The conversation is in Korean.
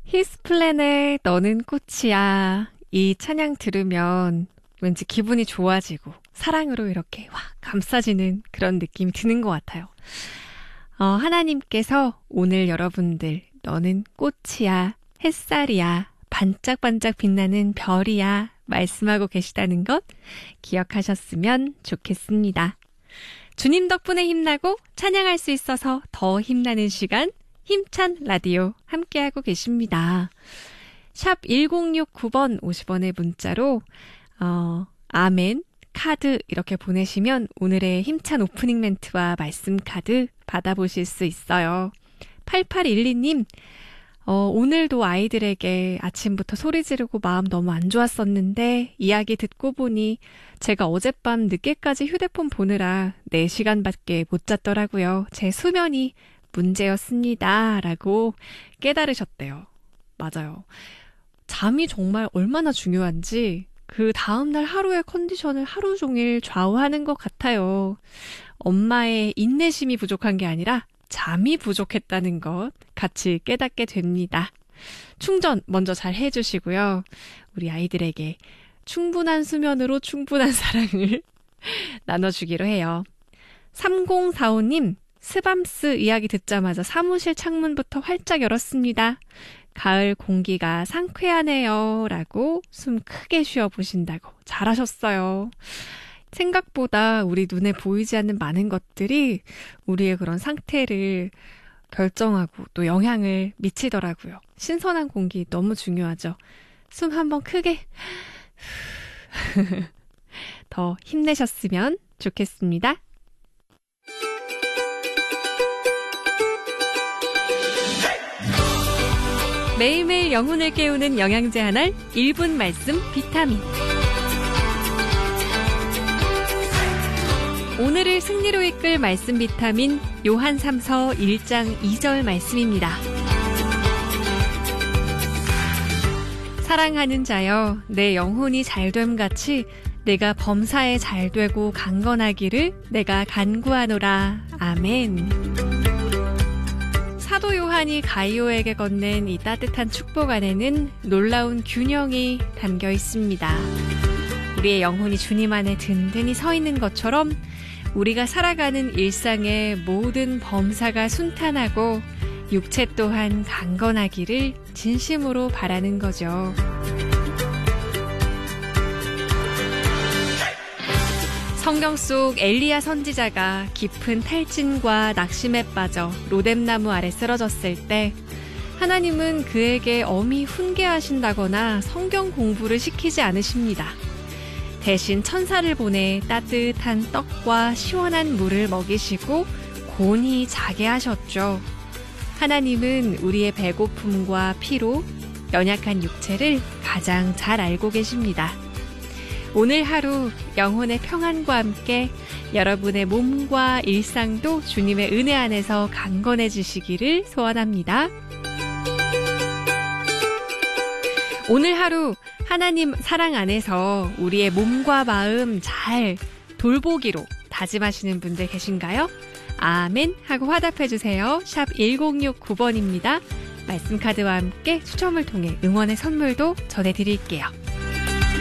히스플랜의 너는 꽃이야. 이 찬양 들으면 왠지 기분이 좋아지고 사랑으로 이렇게 확 감싸지는 그런 느낌이 드는 것 같아요. 하나님께서 오늘 여러분들 너는 꽃이야, 햇살이야, 반짝반짝 빛나는 별이야 말씀하고 계시다는 것 기억하셨으면 좋겠습니다. 주님 덕분에 힘나고 찬양할 수 있어서 더 힘나는 시간 힘찬 라디오 함께하고 계십니다. 샵 1069번 50원의 문자로 아멘, 카드 이렇게 보내시면 오늘의 힘찬 오프닝 멘트와 말씀 카드 받아보실 수 있어요. 8812님, 오늘도 아이들에게 아침부터 소리 지르고 마음 너무 안 좋았었는데 이야기 듣고 보니 제가 어젯밤 늦게까지 휴대폰 보느라 4시간밖에 못 잤더라고요. 제 수면이 문제였습니다. 라고 깨달으셨대요. 맞아요. 잠이 정말 얼마나 중요한지 그 다음날 하루의 컨디션을 하루 종일 좌우하는 것 같아요. 엄마의 인내심이 부족한 게 아니라 잠이 부족했다는 것 같이 깨닫게 됩니다. 충전 먼저 잘 해주시고요. 우리 아이들에게 충분한 수면으로 충분한 사랑을 나눠주기로 해요. 3045님, 스밤스 이야기 듣자마자 사무실 창문부터 활짝 열었습니다. 가을 공기가 상쾌하네요. 라고 숨 크게 쉬어보신다고. 잘하셨어요. 생각보다 우리 눈에 보이지 않는 많은 것들이 우리의 그런 상태를 결정하고 또 영향을 미치더라고요. 신선한 공기 너무 중요하죠. 숨 한번 크게 더 힘내셨으면 좋겠습니다. 매일매일 영혼을 깨우는 영양제 하나 1분 말씀 비타민. 오늘을 승리로 이끌 말씀 비타민 요한 3서 1장 2절 말씀입니다. 사랑하는 자여, 내 영혼이 잘됨 같이 내가 범사에 잘되고 강건하기를 내가 간구하노라. 아멘. 사도 요한이 가이오에게 건넨 이 따뜻한 축복 안에는 놀라운 균형이 담겨 있습니다. 우리의 영혼이 주님 안에 든든히 서 있는 것처럼 우리가 살아가는 일상의 모든 범사가 순탄하고 육체 또한 강건하기를 진심으로 바라는 거죠. 성경 속 엘리야 선지자가 깊은 탈진과 낙심에 빠져 로뎀나무 아래 쓰러졌을 때 하나님은 그에게 엄히 훈계하신다거나 성경 공부를 시키지 않으십니다. 대신 천사를 보내 따뜻한 떡과 시원한 물을 먹이시고 곤히 자게 하셨죠. 하나님은 우리의 배고픔과 피로, 연약한 육체를 가장 잘 알고 계십니다. 오늘 하루 영혼의 평안과 함께 여러분의 몸과 일상도 주님의 은혜 안에서 강건해지시기를 소원합니다. 오늘 하루 하나님 사랑 안에서 우리의 몸과 마음 잘 돌보기로 다짐하시는 분들 계신가요? 아멘 하고 화답해주세요. 샵 1069번입니다. 말씀카드와 함께 추첨을 통해 응원의 선물도 전해드릴게요.